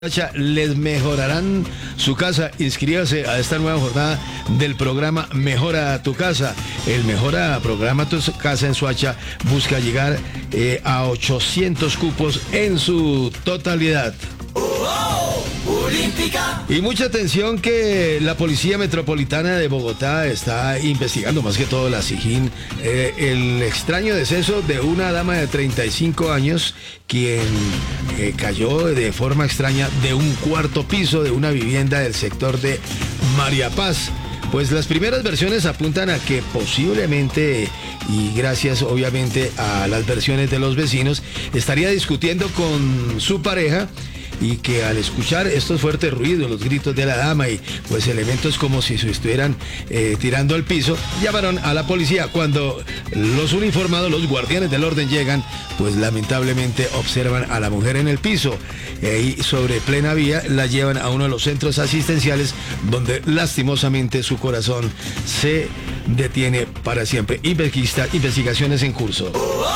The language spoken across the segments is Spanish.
Les mejorarán su casa. Inscríbase a esta nueva jornada del programa Mejora tu Casa. El Mejora Programa Tu Casa en Soacha busca llegar a 800 cupos en su totalidad. Olímpica. Y mucha atención que la Policía Metropolitana de Bogotá está investigando, más que todo la SIJIN, el extraño deceso de una dama de 35 años quien cayó de forma extraña de un cuarto piso de una vivienda del sector de María Paz. Pues las primeras versiones apuntan a que posiblemente, y gracias obviamente a las versiones de los vecinos, estaría discutiendo con su pareja, y que al escuchar estos fuertes ruidos, los gritos de la dama y pues elementos como si se estuvieran tirando al piso, llamaron a la policía. Cuando los uniformados, los guardianes del orden llegan, pues lamentablemente observan a la mujer en el piso y sobre plena vía la llevan a uno de los centros asistenciales donde lastimosamente su corazón se detiene para siempre. Investigaciones en curso.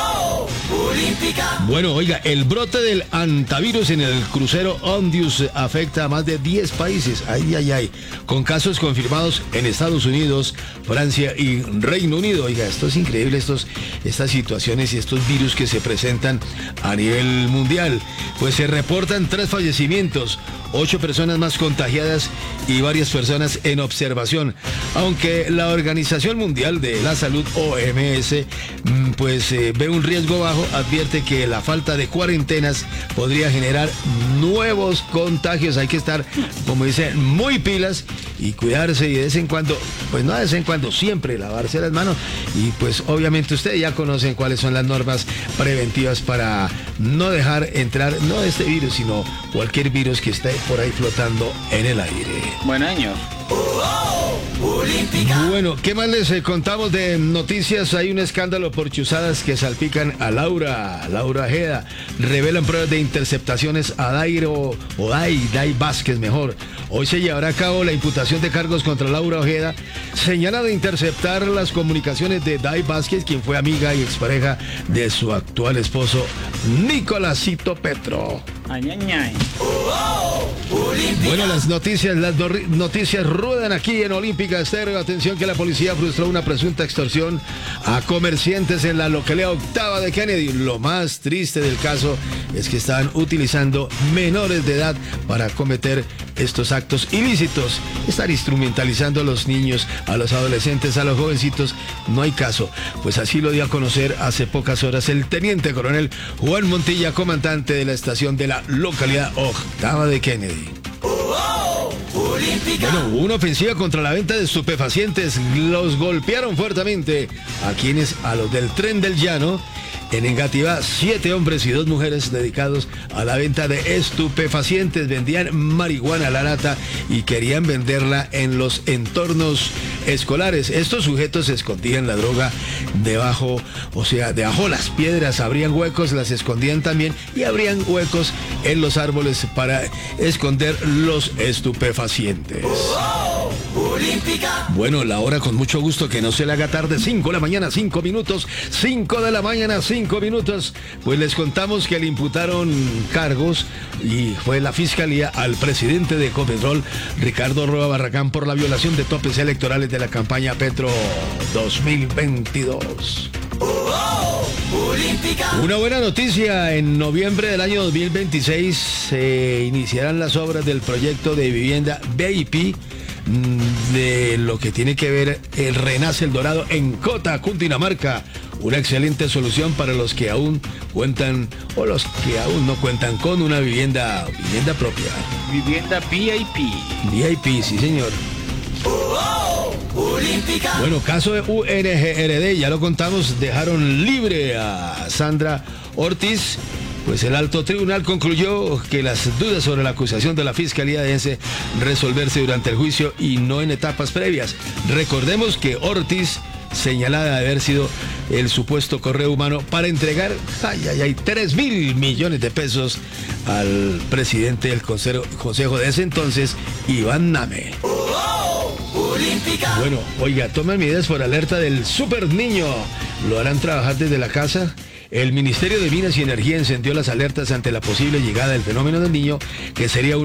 Bueno, oiga, el brote del antivirus en el crucero Ondius afecta a más de 10 países, con casos confirmados en Estados Unidos, Francia y Reino Unido. Oiga, esto es increíble, estas situaciones y estos virus que se presentan a nivel mundial. Pues se reportan 3 fallecimientos, 8 personas más contagiadas y varias personas en observación. Aunque la Organización Mundial de la Salud, OMS, ve un riesgo bajo, advierte que la falta de cuarentenas podría generar nuevos contagios. Hay que estar, como dicen, muy pilas y cuidarse, y de vez en cuando, pues no de vez en cuando, siempre lavarse las manos. Y pues obviamente ustedes ya conocen cuáles son las normas preventivas para no dejar entrar, no este virus, sino cualquier virus que esté por ahí flotando en el aire. Buen año. Bueno, ¿qué más les contamos de noticias? Hay un escándalo por chuzadas que salpican a Laura Ojeda. Revelan pruebas de interceptaciones a Dai Vázquez, mejor. Hoy se llevará a cabo la imputación de cargos contra Laura Ojeda, señala de interceptar las comunicaciones de Dai Vázquez, quien fue amiga y expareja de su actual esposo, Nicolásito Petro. Bueno, las noticias ruedan aquí en Olímpica Estéreo. Atención que la policía frustró una presunta extorsión a comerciantes en la localidad octava de Kennedy. Lo más triste del caso es que estaban utilizando menores de edad para cometer estos actos ilícitos. Estar instrumentalizando a los niños, a los adolescentes, a los jovencitos, no hay caso. Pues así lo dio a conocer hace pocas horas el teniente coronel Juan Montilla, comandante de la estación de la localidad octava de Kennedy. Bueno, hubo una ofensiva contra la venta de estupefacientes. Los golpearon fuertemente a los del Tren del Llano. En Engativá, 7 hombres y 2 mujeres dedicados a la venta de estupefacientes. Vendían marihuana a la lata y querían venderla en los entornos escolares. Estos sujetos escondían la droga debajo las piedras, abrían huecos, las escondían también y abrían huecos en los árboles para esconder los estupefacientes. Bueno, la hora con mucho gusto, que no se le haga tarde, 5 de la mañana, 5 minutos, 5 de la mañana, 5 minutos. Pues les contamos que le imputaron cargos y fue la fiscalía al presidente de Ecopetrol, Ricardo Roa Barragán, por la violación de topes electorales de la campaña Petro 2022. Una buena noticia: en noviembre del año 2026 se iniciarán las obras del proyecto de vivienda VIP de lo que tiene que ver el Renace El Dorado en Cota, Cundinamarca. Una excelente solución para los que aún cuentan o los que aún no cuentan con una vivienda propia. Vivienda VIP. VIP, sí señor. Bueno, caso de UNGRD, ya lo contamos, dejaron libre a Sandra Ortiz. Pues el alto tribunal concluyó que las dudas sobre la acusación de la fiscalía deben resolverse durante el juicio y no en etapas previas. Recordemos que Ortiz, señalada de haber sido el supuesto correo humano para entregar 3.000 millones de pesos al presidente del consejo de ese entonces, Iván Name. Bueno, oiga, toman medidas por alerta del super niño. Lo harán trabajar desde la casa. El Ministerio de Minas y Energía encendió las alertas ante la posible llegada del fenómeno del Niño, que sería